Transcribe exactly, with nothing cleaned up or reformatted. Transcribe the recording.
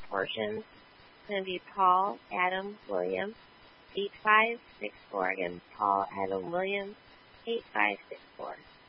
portions. It's going to be Paul Adam Williams, eight five six four. Again, Paul Adam Williams, eight five six four.